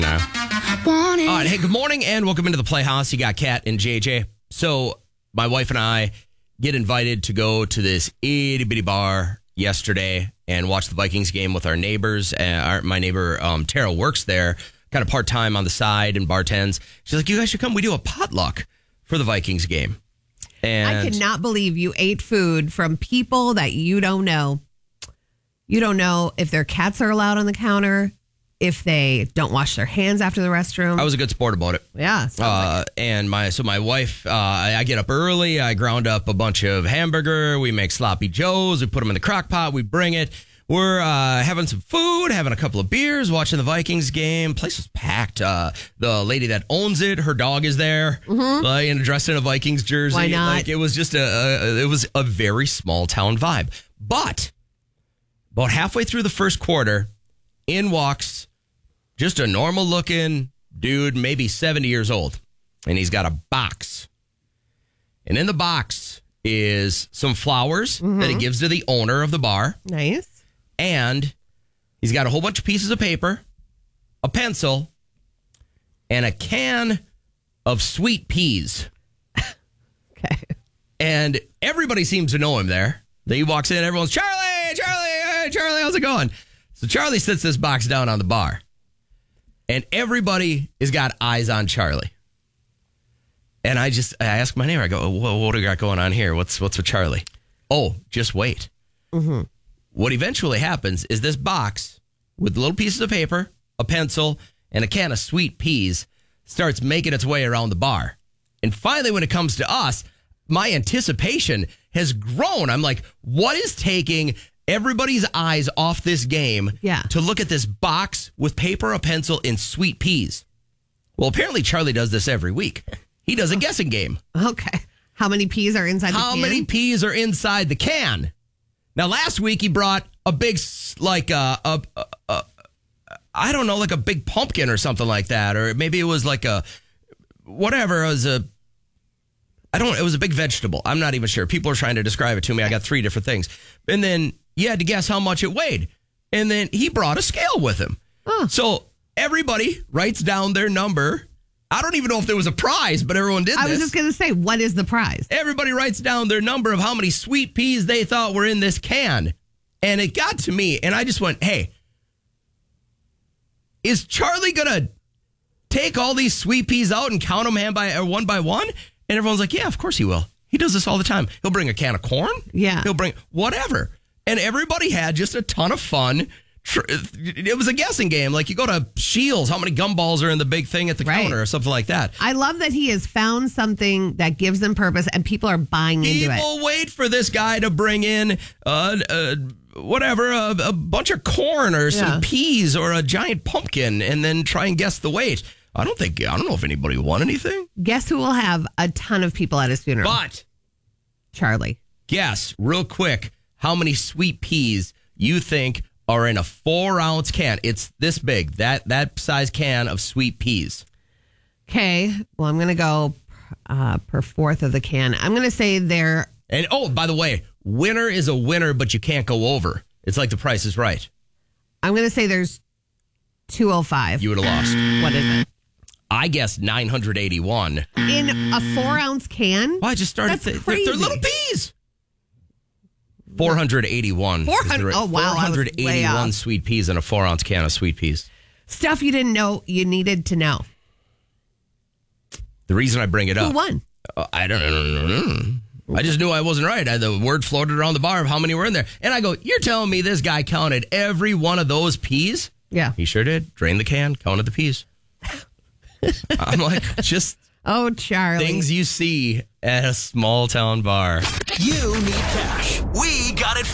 No. All right, hey, good morning and welcome into the Playhouse. You got Kat and JJ. So my wife and I get invited to go to this itty bitty bar yesterday and watch the Vikings game with our neighbors. My neighbor Tara works there, kind of part time on the side and bartends. She's like, "You guys should come. We do a potluck for the Vikings game." And I cannot believe you ate food from people that you don't know. You don't know if their cats are allowed on the counter, if they don't wash their hands after the restroom. I was a good sport about it. Yeah. And my wife, I get up early. I ground up a bunch of hamburger. We make sloppy joes. We put them in the crock pot. We bring it. We're having some food, having a couple of beers, watching the Vikings game. Place was packed. The lady that owns it, her dog is there, and dressed in a Vikings jersey. Why not? Like, it was just a very small town vibe. But about halfway through the first quarter, in walks just a normal looking dude, maybe 70 years old. And he's got a box. And in the box is some flowers that he gives to the owner of the bar. Nice. And he's got a whole bunch of pieces of paper, a pencil, and a can of sweet peas. Okay. And everybody seems to know him there. Then he walks in, everyone's, Charlie, hey, Charlie, how's it going? So Charlie sits this box down on the bar. And everybody has got eyes on Charlie. And I ask my neighbor, I go, what do we got going on here? What's with Charlie? Oh, just wait. Mm-hmm. What eventually happens is this box with little pieces of paper, a pencil, and a can of sweet peas starts making its way around the bar. And finally, when it comes to us, my anticipation has grown. I'm like, what is taking everybody's eyes off this game to look at this box with paper, a pencil, and sweet peas? Well, apparently Charlie does this every week. He does a guessing game. Okay. How many peas are inside the can? How many peas are inside the can? Now, last week he brought a big, I don't know, like a big pumpkin or something like that. Or maybe it was like it was a big vegetable. I'm not even sure. People are trying to describe it to me. I got 3 different things. And then you had to guess how much it weighed. And then he brought a scale with him. Huh. So everybody writes down their number. I don't even know if there was a prize, but everyone did this. I was just going to say, what is the prize? Everybody writes down their number of how many sweet peas they thought were in this can. And it got to me, and I just went, hey, is Charlie going to take all these sweet peas out and count them one by one? And everyone's like, yeah, of course he will. He does this all the time. He'll bring a can of corn. Yeah. He'll bring whatever. And everybody had just a ton of fun. It was a guessing game. Like you go to Shields, how many gumballs are in the big thing at the counter or something like that. I love that he has found something that gives them purpose and people are buying into it. People wait for this guy to bring in a bunch of corn or some peas or a giant pumpkin and then try and guess the weight. I don't know if anybody won anything. Guess who will have a ton of people at his funeral? But Charlie. Guess real quick how many sweet peas you think are in a 4-ounce can. It's this big, that size can of sweet peas. Okay. Well, I'm going to go per fourth of the can. I'm going to say they're... And by the way, winner is a winner, but you can't go over. It's like The Price is Right. I'm going to say there's 205. You would have lost. What is it? I guess 981. In a 4-ounce can? Well, I just started. That's crazy. They're little peas. 481. 400. Oh, wow. 481 sweet peas in a 4-ounce can of sweet peas. Stuff you didn't know you needed to know. The reason I bring it up. Who won? I don't know. I just knew I wasn't right. The word floated around the bar of how many were in there. And I go, you're telling me this guy counted every one of those peas? Yeah. He sure did. Drained the can, counted the peas. I'm like, just oh, Charlie. Things you see at a small town bar. You need cash. We got it